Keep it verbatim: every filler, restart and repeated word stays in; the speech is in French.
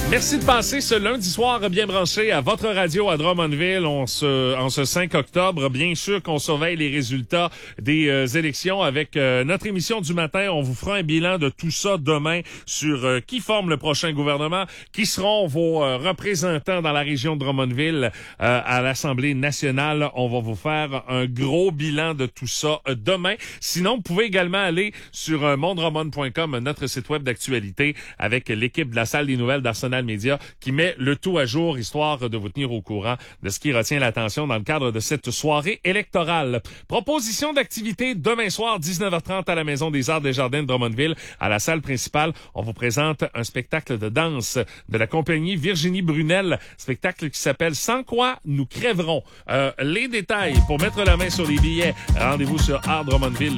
Merci de passer ce lundi soir bien branché à votre radio à Drummondville. On se, en ce cinq octobre, bien sûr qu'on surveille les résultats des euh, élections avec euh, notre émission du matin. On vous fera un bilan de tout ça demain sur euh, qui forme le prochain gouvernement, qui seront vos euh, représentants dans la région de Drummondville euh, à l'Assemblée nationale. On va vous faire un gros bilan de tout ça euh, demain. Sinon, vous pouvez également aller sur euh, mondrummond point com, notre site web d'actualité, avec l'équipe de la salle des nouvelles d'Arsenal Média qui met le tout à jour, histoire de vous tenir au courant de ce qui retient l'attention dans le cadre de cette soirée électorale. Proposition d'activité demain soir, dix-neuf heures trente à la Maison des Arts des Jardins de Drummondville. À la salle principale, on vous présente un spectacle de danse de la compagnie Virginie Brunel, spectacle qui s'appelle « Sans quoi nous crèverons ». Euh, les détails pour mettre la main sur les billets, rendez-vous sur art drummondville